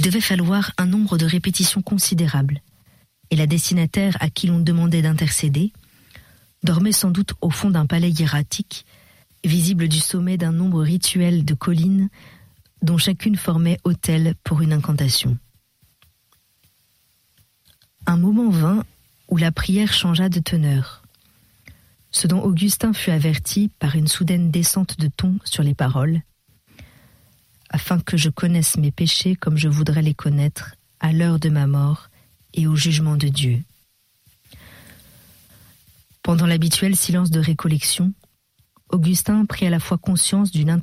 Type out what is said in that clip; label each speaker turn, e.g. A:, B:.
A: devait falloir un nombre de répétitions considérable, et la destinataire à qui l'on demandait d'intercéder dormait sans doute au fond d'un palais hiératique, visible du sommet d'un nombre rituel de collines dont chacune formait autel pour une incantation. Un moment vint où la prière changea de teneur, ce dont Augustin fut averti par une soudaine descente de ton sur les paroles, afin que je connaisse mes péchés comme je voudrais les connaître à l'heure de ma mort et au jugement de Dieu. Pendant l'habituel silence de récollection, Augustin prit à la fois conscience d'une